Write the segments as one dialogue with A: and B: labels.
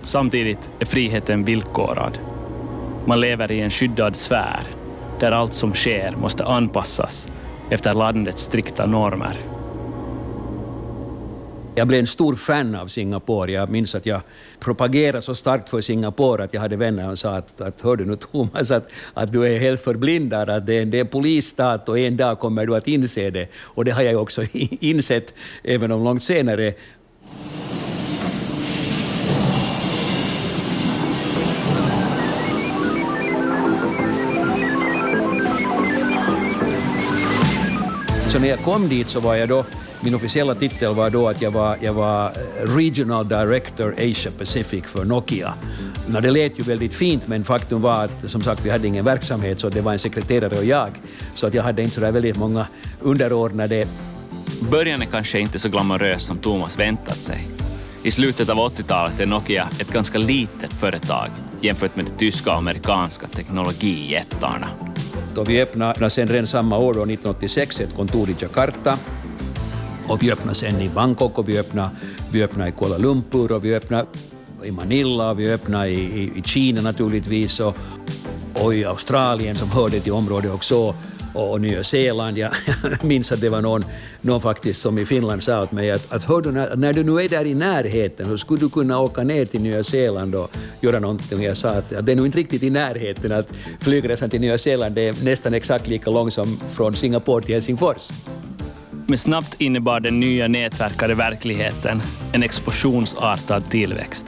A: Samtidigt är friheten villkorad. Man lever i en skyddad sfär där allt som sker måste anpassas efter landets strikta normer.
B: Jag blev en stor fan av Singapore. Jag minns att jag propagerade så starkt för Singapore att jag hade vänner som sa att hör du nu Thomas, att du är helt förblindad, att det är en polisstat och en dag kommer du att inse det. Och det har jag också insett även om långt senare. Så när jag kom dit så var jag då, min officiella titel var då att jag var Regional Director Asia Pacific för Nokia. Det lät ju väldigt fint, men faktum var att som sagt vi hade ingen verksamhet, så det var en sekreterare och jag. Så att jag hade inte så där väldigt många underordnade.
A: Början är kanske inte så glamorös som Thomas väntat sig. I slutet av 80-talet är Nokia ett ganska litet företag jämfört med de tyska och amerikanska teknologijättarna.
B: Och vi öppnade sen redan samma år, då, 1986, ett kontor i Jakarta. Och vi öppnade sen i Bangkok, och vi öppnade i Kuala Lumpur, och vi öppnade i Manila, och vi öppnade i Kina naturligtvis, och i Australien som hörde till området också, och Nya Zeeland. Jag minns att det var någon faktiskt som i Finland sa åt mig att hör du, när du nu är där i närheten så skulle du kunna åka ner till Nya Zeeland och göra någonting. Jag sa att det är nog inte riktigt i närheten, att flygresan till Nya Zeeland är nästan exakt lika lång som från Singapore till Helsingfors.
A: Men snabbt innebar den nya nätverkade verkligheten en explosionsartad tillväxt.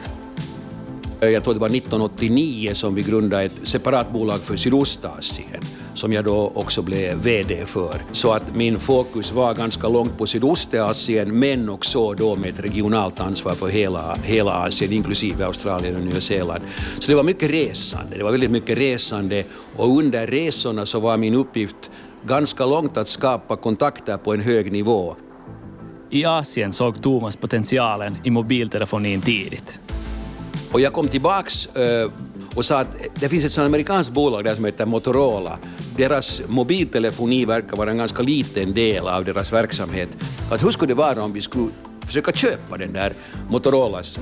B: Jag tror det var 1989 som vi grundade ett separat bolag för Sydostasien, som jag då också blev vd för. Så att min fokus var ganska långt på Sydostasien, men också då med ett regionalt ansvar för hela Asien, inklusive Australien och Nya Zeeland. Så det var mycket resande, det var väldigt mycket resande, och under resorna så var min uppgift ganska långt att skapa kontakter på en hög nivå.
A: I Asien såg Thomas potentialen i mobiltelefonin tidigt.
B: Och jag kom tillbaks och sa att det finns ett sådant amerikanskt bolag där som heter Motorola. Deras mobiltelefoni verkar vara en ganska liten del av deras verksamhet. Att hur skulle det vara om vi skulle försöka köpa den där Motorolas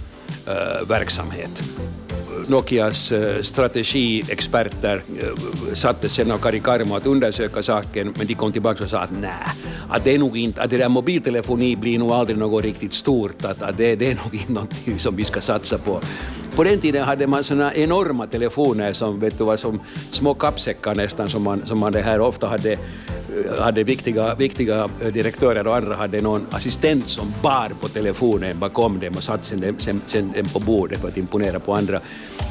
B: mobilverksamhet? Nokias strategiexperter satte sen och Karikarmo att undersöka saken, men de kom tillbaka och sa att nej, att det är nog inte, att det där mobiltelefoni blir nog aldrig något riktigt stort, att det är nog inte någonting som vi ska satsa på. På den tiden hade man såna enorma telefoner som vet du, var som små kappsäckar nästan, som man det här ofta hade viktiga direktörer och andra hade någon assistent som bar på telefonen bakom dem och satt sen den på bordet för att imponera på andra.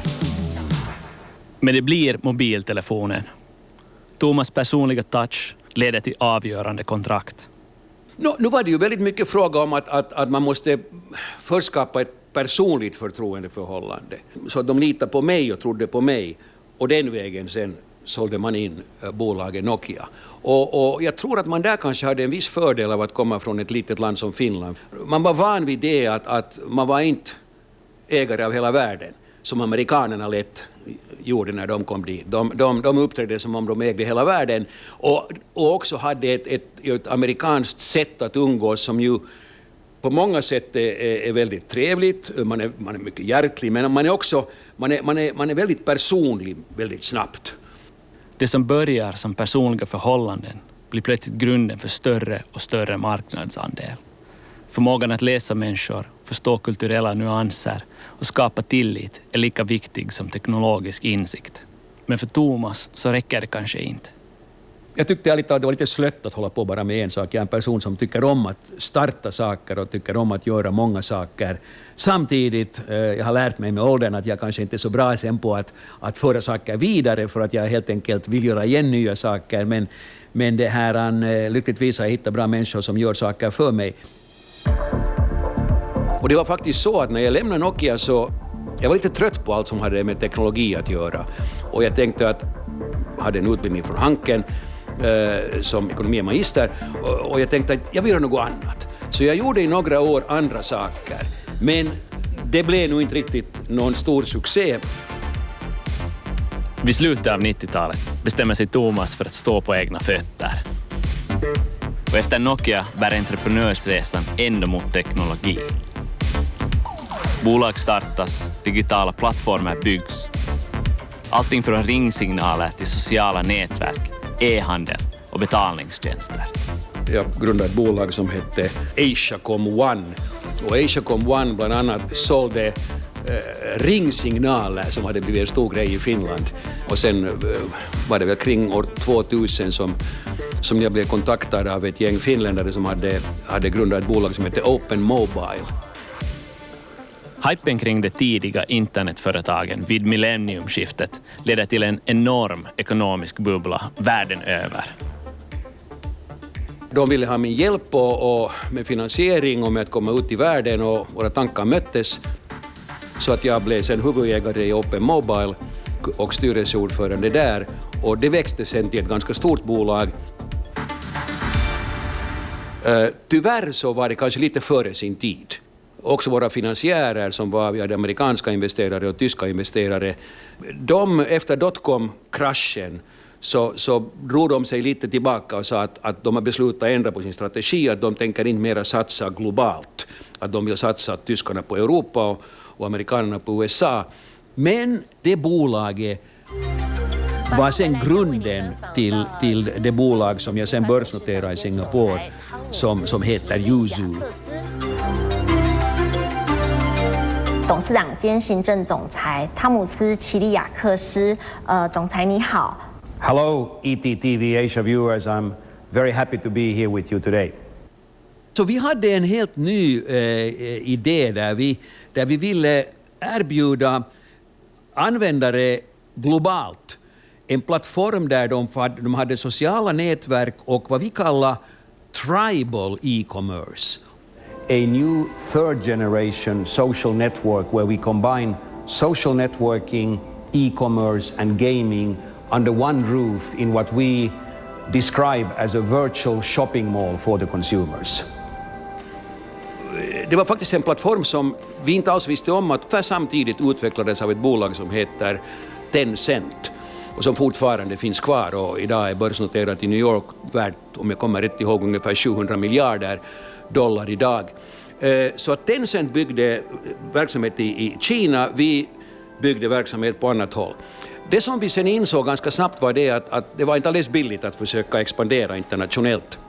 A: Men det blir mobiltelefonen. Thomas personliga touch leder till avgörande kontrakt.
B: Nu var det ju väldigt mycket fråga om att man måste först skapa ett personligt förtroendeförhållande. Så att de litade på mig och trodde på mig. Och den vägen sen sålde man in bolaget Nokia. Och jag tror att man där kanske hade en viss fördel av att komma från ett litet land som Finland. Man var van vid det att man var inte ägare av hela världen, som amerikanerna lätt gjorde när de kom dit. De uppträdde som om de ägde hela världen, och också hade ett amerikanskt sätt att umgås som ju på många sätt är väldigt trevligt. Man är mycket hjärtlig, men man är också man är väldigt personlig väldigt snabbt.
A: Det som börjar som personliga förhållanden blir plötsligt grunden för större och större marknadsandel. Förmågan att läsa människor, förstå kulturella nyanser och skapa tillit är lika viktig som teknologisk insikt. Men för Thomas så räcker det kanske inte.
B: Jag tyckte att det var lite slött att hålla på bara med en sak. Jag är en person som tycker om att starta saker och tycker om att göra många saker. Samtidigt, jag har lärt mig med åldern att jag kanske inte är så bra sen på att föra saker vidare, för att jag helt enkelt vill göra igen nya saker. Men det här, lyckligtvis har jag hittat bra människor som gör saker för mig. Och det var faktiskt så att när jag lämnade Nokia så jag var lite trött på allt som hade med teknologi att göra. Och jag tänkte att jag hade en utbildning från Hanken som ekonomimagister, och jag tänkte att jag vill göra något annat. Så jag gjorde i några år andra saker, men det blev nog inte riktigt någon stor succé.
A: Vid slutet av 90-talet bestämmer sig Thomas för att stå på egna fötter. Och efter Nokia bär entreprenörsresan ändå mot teknologi. Bolag startas, digitala plattformar byggs. Allting från ringsignaler till sociala nätverk, e-handel och betalningstjänster.
B: Jag grundade ett bolag som hette Asiacom One. Och Asiacom One bland annat sålde ringsignaler som hade blivit en stor grej i Finland. Och sen var det väl kring år 2000 som jag blev kontaktad av ett gäng finländare som hade grundat ett bolag som hette Open Mobile.
A: Hypen kring de tidiga internetföretagen vid millenniumskiftet ledde till en enorm ekonomisk bubbla världen över.
B: De ville ha min hjälp och med finansiering och med att komma ut i världen, och våra tankar möttes. Så att jag blev sen huvudägare i Open Mobile och styrelseordförande där. Och det växte sen till ett ganska stort bolag. Tyvärr så var det kanske lite före sin tid. Också våra finansiärer vi hade amerikanska investerare och tyska investerare. De efter dotcom-kraschen så drog de sig lite tillbaka och sa att de har beslutat ändra på sin strategi, att de tänker inte mera satsa globalt. Att de vill satsa tyskarna på Europa och amerikanerna på USA. Men det bolaget var sen grunden till det bolag som jag sen börsnoterade i Singapore som heter Yuzu.
C: 董事长兼行政总裁汤姆斯·齐利亚克斯，总裁你好。
B: Hello, ETTV Asia viewers. I'm very happy to be here with you today. Så vi hade en helt ny idé där vi ville erbjuda användare globalt en plattform där de hade sociala nätverk och vad vi kallar tribal e-commerce. A new third generation social network where we combine social networking, e-commerce and gaming under one roof in what we describe as a virtual shopping mall for the consumers. Det var faktiskt en plattform som vi inte alls visste om att för samtidigt utvecklades av ett bolag som heter Tencent och som fortfarande finns kvar och idag är börsnoterat i New York värt, om jag kommer rätt ihåg, ungefär 700 miljarder dollar idag. Så att Tencent byggde verksamhet i Kina, vi byggde verksamhet på annat håll. Det som vi sen insåg ganska snabbt var det att det var inte alldeles billigt att försöka expandera internationellt.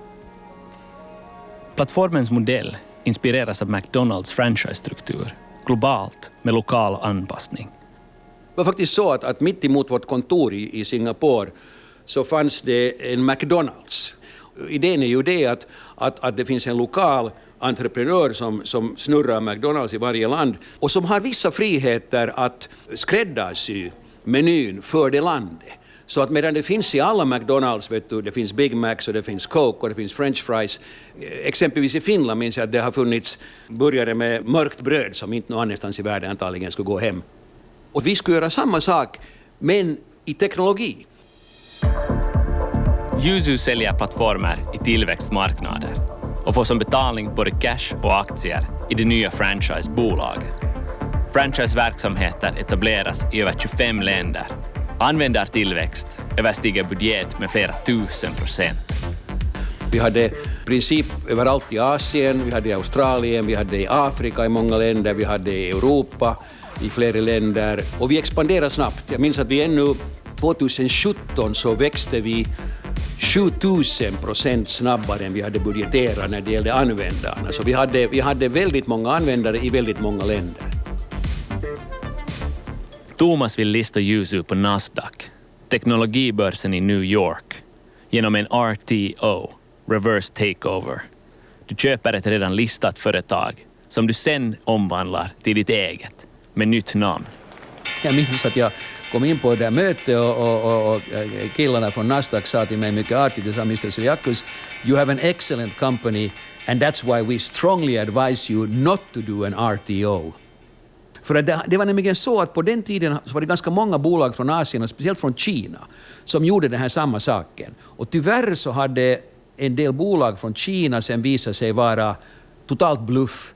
A: Plattformens modell inspireras av McDonalds franchise-struktur, globalt med lokal anpassning.
B: Det var faktiskt så att mitt emot vårt kontor i Singapore så fanns det en McDonalds. Idén är ju det att det finns en lokal entreprenör som snurrar McDonalds i varje land och som har vissa friheter att skräddarsy menyn för det landet. Så att medan det finns i alla McDonalds, det finns Big Macs och det finns Coke och det finns French fries. Exempelvis i Finland minns jag att det har funnits burgare med mörkt bröd som inte någon annanstans i världen antagligen skulle gå hem. Och vi skulle göra samma sak, men i teknologi.
A: Yuzu säljer plattformar i tillväxtmarknader och får som betalning både cash och aktier i det nya franchisebolaget. Franchiseverksamheter etableras i över 25 länder. Användartillväxt överstiger budget med flera 1000%.
B: Vi hade i princip överallt i Asien, vi hade i Australien, vi hade i Afrika i många länder, vi hade i Europa i flera länder och vi expanderade snabbt. Jag minns att vi ännu 2017 så växte vi 7000% snabbare än vi hade budgeterat när det gällde användarna. Så vi hade väldigt många användare i väldigt många länder.
A: Thomas vill lista Yuzu på Nasdaq, teknologibörsen i New York, genom en RTO, reverse takeover. Du köper ett redan listat företag som du sen omvandlar till ditt eget med nytt namn.
B: Jag minns att jag kom in på det där mötet och killarna från Nasdaq sa till mig mycket artigt, det sa Mr. Siliakus, you have an excellent company and that's why we strongly advise you not to do an RTO. För det var nämligen så att på den tiden så var det ganska många bolag från Asien och speciellt från Kina som gjorde den här samma saken. Och tyvärr så hade en del bolag från Kina sen visat sig vara totalt bluff.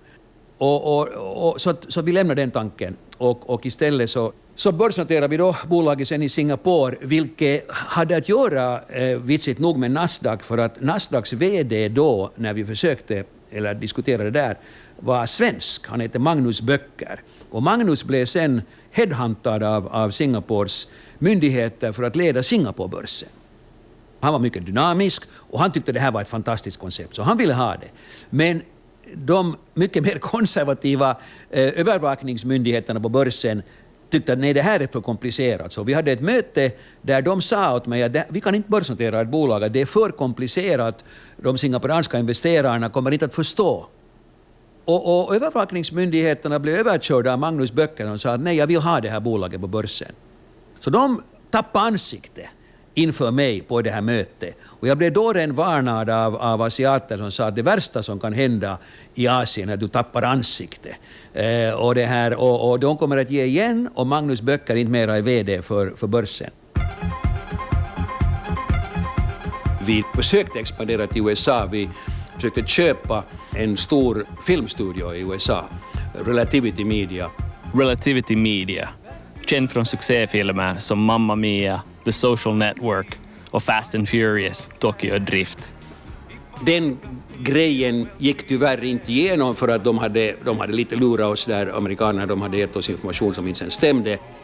B: Så vi lämnade den tanken och istället så börsnoterade vi då bolaget sen i Singapore, vilket hade att göra vitsigt nog med Nasdaq, för att Nasdaqs vd då, när vi försökte eller diskuterade där, var svensk. Han heter Magnus Böcker. Och Magnus blev sen headhuntad av Singapores myndigheter för att leda Singaporebörsen. Han var mycket dynamisk och han tyckte det här var ett fantastiskt koncept, så han ville ha det. Men de mycket mer konservativa övervakningsmyndigheterna på börsen tyckte att nej, det här är för komplicerat. Så vi hade ett möte där de sa åt mig att vi kan inte börsnotera ett bolag, att det är för komplicerat. De singaporeanska investerarna kommer inte att förstå. Och övervakningsmyndigheterna blev överkörda av Magnus Böcker och sa att nej, jag vill ha det här bolaget på börsen. Så de tappade ansikte inför mig på det här mötet. Och jag blev då redan varnad av asiater som sa att det värsta som kan hända i Asien är att du tappar ansikte. Och de kommer att ge igen, och Magnus Böcker inte mera är vd för börsen. Vi försökte expandera till USA. Vi försökte köpa en stor filmstudio i USA, Relativity Media.
A: Relativity Media, känd från succéfilmer som Mamma Mia, The Social Network och Fast and Furious, Tokyo Drift.
B: Den grejen gick tyvärr inte igenom för att de hade lite lurat oss där, amerikanerna, de hade gett oss information som inte sen stämde.